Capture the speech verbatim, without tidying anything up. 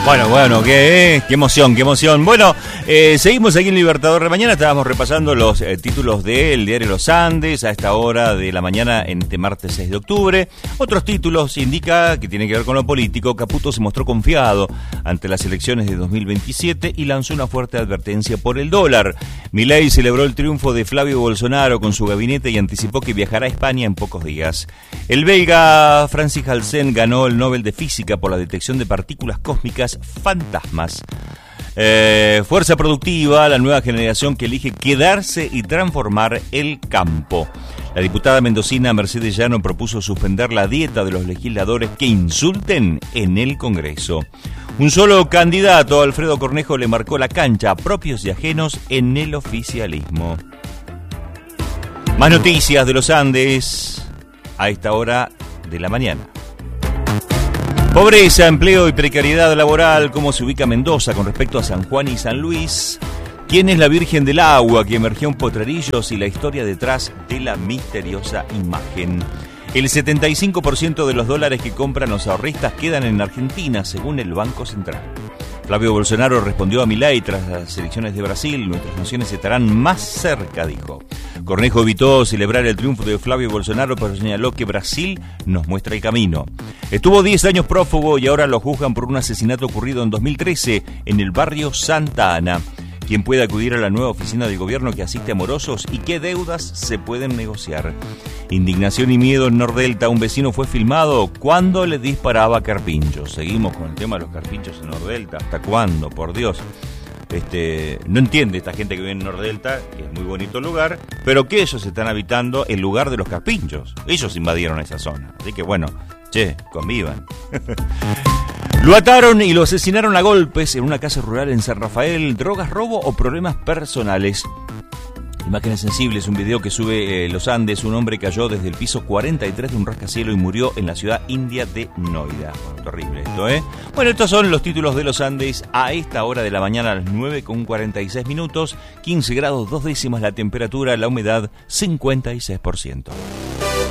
Bueno, bueno, qué, qué emoción, qué emoción. Bueno, eh, seguimos aquí en Libertador de Mañana. Estábamos repasando los eh, títulos del diario Los Andes a esta hora de la mañana en este martes seis de octubre. Otros títulos indica que tiene que ver con lo político. Caputo se mostró confiado ante las elecciones de dos mil veintisiete y lanzó una fuerte advertencia por el dólar. Milei celebró el triunfo de Flavio Bolsonaro con su gabinete y anticipó que viajará a España en pocos días. El belga Francis Halsen ganó el Nobel de Física por la detección de partículas cósmicas fantasmas. Eh, fuerza productiva, la nueva generación que elige quedarse y transformar el campo. La diputada mendocina Mercedes Llano propuso suspender la dieta de los legisladores que insulten en el Congreso. Un solo candidato, Alfredo Cornejo, le marcó la cancha a propios y ajenos en el oficialismo. Más noticias de los Andes a esta hora de la mañana. Pobreza, empleo y precariedad laboral, cómo se ubica Mendoza con respecto a San Juan y San Luis. ¿Quién es la Virgen del Agua que emergió en Potrerillos y la historia detrás de la misteriosa imagen? El setenta y cinco por ciento de los dólares que compran los ahorristas quedan en Argentina, según el Banco Central. Flavio Bolsonaro respondió a Milei tras las elecciones de Brasil. Nuestras naciones estarán más cerca, dijo. Cornejo evitó celebrar el triunfo de Flavio Bolsonaro, pero señaló que Brasil nos muestra el camino. Estuvo diez años prófugo y ahora lo juzgan por un asesinato ocurrido en dos mil trece en el barrio Santa Ana. ¿Quién puede acudir a la nueva oficina de gobierno que asiste a morosos y qué deudas se pueden negociar? Indignación y miedo en Nordelta. Un vecino fue filmado cuando le disparaba a carpinchos. Seguimos con el tema de los carpinchos en Nordelta. ¿Hasta cuándo? Por Dios. Este, no entiende esta gente que vive en Nordelta, que es muy bonito el lugar, pero que ellos están habitando el lugar de los carpinchos. Ellos invadieron esa zona. Así que bueno, che, convivan. Lo ataron y lo asesinaron a golpes en una casa rural en San Rafael. ¿Drogas, robo o problemas personales? Imágenes sensibles, un video que sube eh, Los Andes. Un hombre cayó desde el piso cuarenta y tres de un rascacielos y murió en la ciudad india de Noida. Bueno, terrible esto, ¿eh? Bueno, estos son los títulos de Los Andes a esta hora de la mañana, a las nueve con cuarenta y seis minutos. quince grados dos décimas la temperatura, la humedad cincuenta y seis por ciento.